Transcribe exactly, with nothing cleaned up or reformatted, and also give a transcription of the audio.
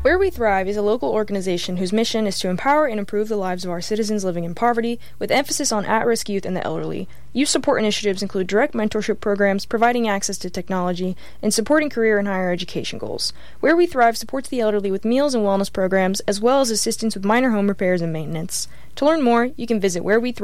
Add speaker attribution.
Speaker 1: Where We Thrive is a local organization whose mission is to empower and improve the lives of our citizens living in poverty, with emphasis on at-risk youth and the elderly. Youth support initiatives include direct mentorship programs, providing access to technology, and supporting career and higher education goals. Where We Thrive supports the elderly with meals and wellness programs, as well as assistance with minor home repairs and maintenance. To learn more, you can visit where we thrive